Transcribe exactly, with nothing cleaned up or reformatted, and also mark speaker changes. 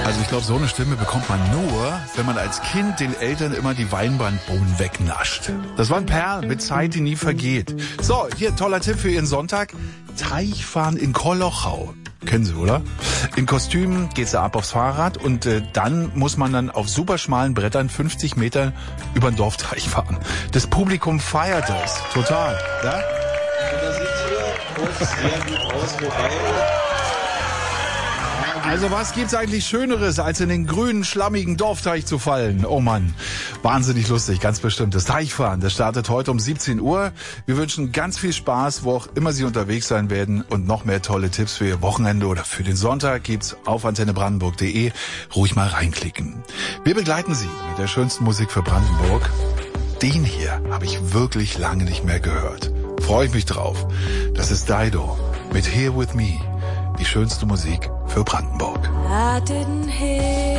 Speaker 1: Also ich glaube, so eine Stimme bekommt man nur, wenn man als Kind den Eltern immer die Weinbrandbohnen wegnascht. Das waren Perlen mit Zeit, die nie vergeht. So, hier toller Tipp für Ihren Sonntag. Teichfahren in Kolochau. Kennen Sie, oder? In Kostümen geht's da ab aufs Fahrrad und äh, dann muss man dann auf super schmalen Brettern fünfzig Meter über den Dorfteich fahren. Das Publikum feiert das. Total. Ja?
Speaker 2: Und da sieht hier sehr gut aus, wobei...
Speaker 1: Also was gibt's eigentlich Schöneres, als in den grünen, schlammigen Dorfteich zu fallen? Oh Mann, wahnsinnig lustig, ganz bestimmt. Das Teichfahren, das startet heute um siebzehn Uhr. Wir wünschen ganz viel Spaß, wo auch immer Sie unterwegs sein werden. Und noch mehr tolle Tipps für Ihr Wochenende oder für den Sonntag gibt's auf antenne brandenburg punkt de. Ruhig mal reinklicken. Wir begleiten Sie mit der schönsten Musik für Brandenburg. Den hier habe ich wirklich lange nicht mehr gehört. Freue ich mich drauf. Das ist Dido mit Here With Me. Die schönste Musik für Brandenburg.
Speaker 3: I didn't hear